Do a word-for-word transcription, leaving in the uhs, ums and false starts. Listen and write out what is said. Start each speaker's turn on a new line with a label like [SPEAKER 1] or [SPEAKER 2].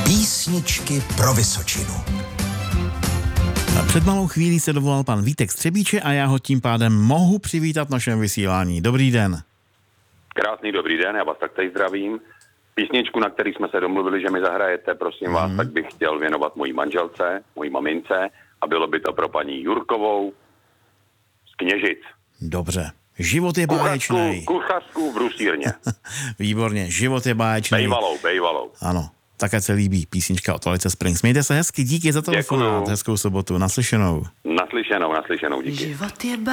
[SPEAKER 1] Písničky pro Vysočinu.
[SPEAKER 2] Před malou chvílí se dovolal pan Vítek Střebíče a já ho tím pádem mohu přivítat v našem vysílání. Dobrý den.
[SPEAKER 3] Krásný dobrý den, já vás taktéž zdravím. Písničku, na který jsme se domluvili, že mi zahrajete, prosím vás,
[SPEAKER 2] Mhm.
[SPEAKER 3] tak bych chtěl věnovat mojí manželce, mojí mamince a bylo by to pro paní Jurkovou z Kněžic.
[SPEAKER 2] Dobře. Život je
[SPEAKER 3] Kuchařku,
[SPEAKER 2] báječnej.
[SPEAKER 3] kuchařku v Brusírně.
[SPEAKER 2] Výborně. Život je báječnej.
[SPEAKER 3] Bejvalou, bejvalou.
[SPEAKER 2] Ano. Také se líbí písnička od Alice Springs. Mějte se hezky, díky za telefonát.
[SPEAKER 3] Děkuju.
[SPEAKER 2] Hezkou sobotu. Naslyšenou.
[SPEAKER 3] Naslyšenou, naslyšenou, díky.
[SPEAKER 4] Život je